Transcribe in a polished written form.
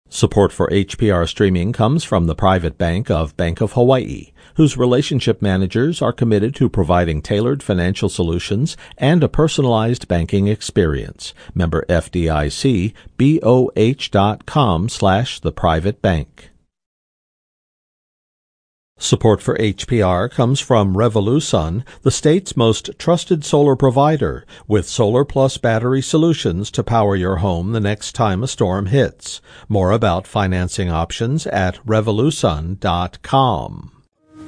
Support for HPR streaming comes from the private bank of Bank of Hawaii, whose relationship managers are committed to providing tailored financial solutions and a personalized banking experience. Member FDIC, BOH.com/theprivatebank. Support for HPR comes from Revolusun, the state's most trusted solar provider, with Solar Plus battery solutions to power your home the next time a storm hits. More about financing options at revolusun.com.